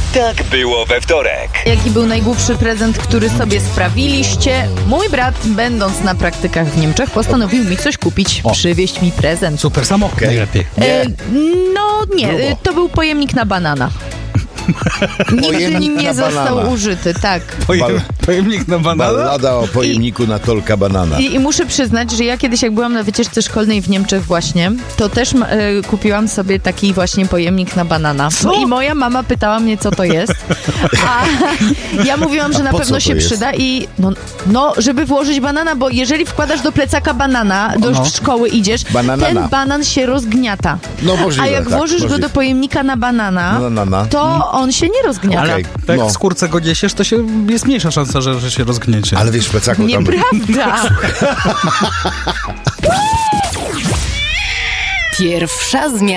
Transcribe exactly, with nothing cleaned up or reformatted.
Tak było we wtorek. Jaki był najgłupszy prezent, który sobie sprawiliście? Mój brat, będąc na praktykach w Niemczech, postanowił mi coś kupić. O. Przywieźć mi prezent. Super samochód Okej. najlepiej. E, no nie, Grubo. e, to był pojemnik na banana. Nigdy Pojemnik nie na został banana. użyty, tak. Pojem, pojemnik na banana? Ballada o pojemniku na tolka banana. I, I muszę przyznać, że ja kiedyś jak byłam na wycieczce szkolnej w Niemczech właśnie, to też e, kupiłam sobie taki właśnie pojemnik na banana. Co? I moja mama pytała mnie, co to jest. A ja mówiłam, że A na po pewno co się to jest? przyda i no, no, żeby włożyć banana, bo jeżeli wkładasz do plecaka banana, do No. szkoły idziesz, Bananana. ten banan się rozgniata. No możliwe, A jak tak, włożysz możliwe. go do pojemnika na banana, Banana. to on się nie rozgniata. Okej, Tak no. w skórce go niesiesz, to się jest mniejsza szansa, że, że się rozgniecie. Ale wiesz, w plecaku tam... Nieprawda. Pierwsza zmiana.